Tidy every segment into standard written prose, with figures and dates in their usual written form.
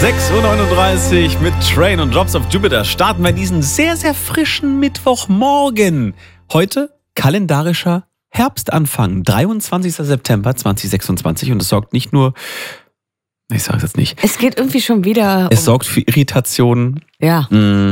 6:39 Uhr mit Train und Drops of Jupiter starten wir diesen sehr, sehr frischen Mittwochmorgen. Heute kalendarischer Herbstanfang, 23. September 2026 und es sorgt nicht nur, ich sage es jetzt nicht. Es geht irgendwie schon wieder Es sorgt für Irritationen. Ja.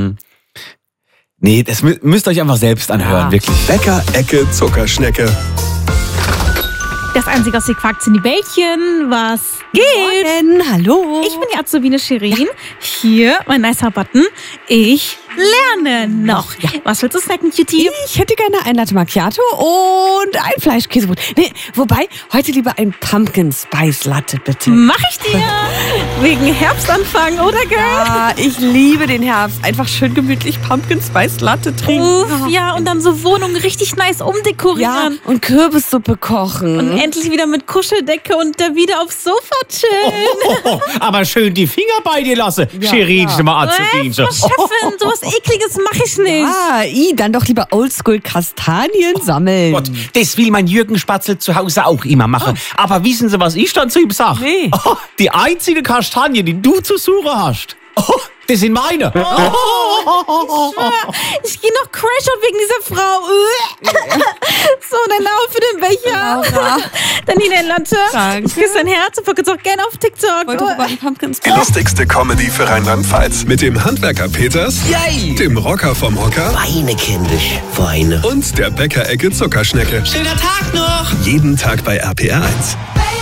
Nee, das müsst ihr euch einfach selbst anhören, wirklich. Bäcker-Ecke Zuckerschnecke. Das Einzige, was ihr quakt, sind die Bällchen. Was geht? Morgen, hallo. Ich bin die Azubine Shirin. Hier, mein nicer Button. Ich lerne noch. Ja. Was willst du snacken, Cutie? Ich hätte gerne ein Latte Macchiato und ein Fleischkäsebrot. Nee, wobei, heute lieber ein Pumpkin Spice Latte, bitte. Mach ich dir. Wegen Herbstanfang, oder, Girl? Ja, ich liebe den Herbst. Einfach schön gemütlich Pumpkin Spice Latte trinken. Uff, ja, und dann so Wohnungen richtig nice Ja, umdekorieren. und Kürbissuppe kochen. Und endlich wieder mit Kuscheldecke und da wieder aufs Sofa chillen. Aber schön die Finger bei dir lassen, Shirin, mal Azubine. Frau Chefin, sowas Ekliges mache ich nicht. Dann doch lieber Oldschool Kastanien sammeln. Gott, das will mein Jürgen Spatzel zu Hause auch immer machen. Aber wissen Sie, was ich dann zu ihm sage? Nee. Oh, die einzige Kastanie, die du zu suchen hast, das sind meine. Ich gehe noch Crashout wegen dieser Frau. So, dann Lauf für den Becher. Laura. Dann die Latte. Danke. Ich küsse dein Herz und verkürze auch gerne auf TikTok. Heute rüber ein Pumpkin Die Spice. lustigste Comedy für Rheinland-Pfalz. Mit dem Handwerker Peters, Yay! dem Rocker vom Hocker Weine, kindisch, Weine. und der Bäcker-Ecke Zuckerschnecke. Schöner Tag noch! Jeden Tag bei RPR 1.